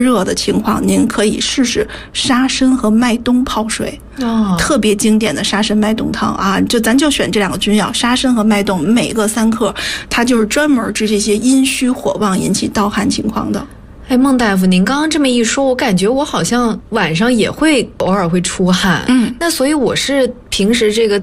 热的情况，您可以试试沙参和麦冬泡水，特别经典的沙参麦冬汤啊，咱就选这2个君药，沙参和麦冬，每个3克，它就是专门治这些阴虚火旺引起盗汗情况的。 哎，孟大夫，您刚刚这么一说，我感觉我好像晚上也会偶尔会出汗，那所以我是平时这个